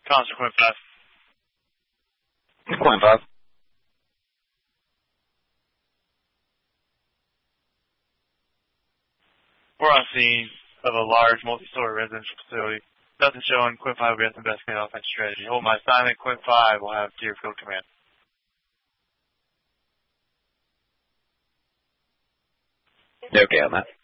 Constant Quint 5. Quint 5. We're on scene of a large multi-story residential facility. Nothing showing. Quint 5 will be at the best offense strategy. Hold my assignment. Quint 5 will have Deerfield command. Okay on that.